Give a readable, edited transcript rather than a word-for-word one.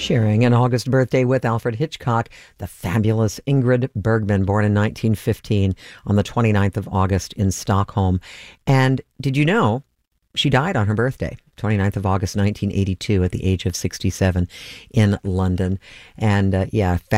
Sharing an August birthday with Alfred Hitchcock, the fabulous Ingrid Bergman, born in 1915 on the 29th of August in Stockholm. And did you know she died on her birthday, 29th of August, 1982, at the age of 67 in London? And